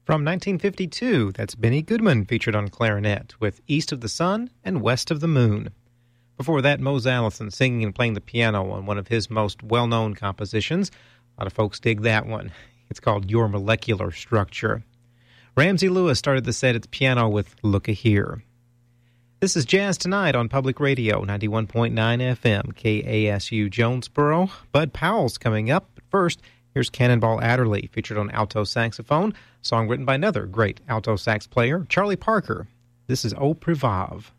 From 1952, that's Benny Goodman featured on clarinet with East of the Sun and West of the Moon. Before that, Mose Allison singing and playing the piano on one of his most well-known compositions. A lot of folks dig that one. It's called Your Molecular Structure. Ramsey Lewis started the set at the piano with Look-a-Here. This is Jazz Tonight on Public Radio, 91.9 FM, KASU Jonesboro. Bud Powell's coming up. But first, here's Cannonball Adderley, featured on alto saxophone, song written by another great alto sax player, Charlie Parker. This is Au Privave.